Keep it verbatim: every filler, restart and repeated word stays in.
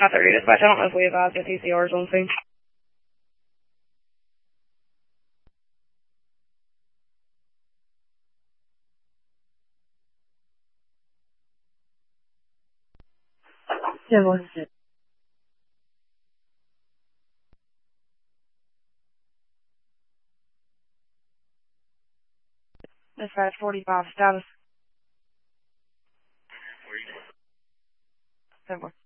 Not the read dispatch. I don't know if we have asked the T C Rs on scene. Yeah, what's it? Dispatch forty-five status. Where are you going? Seven.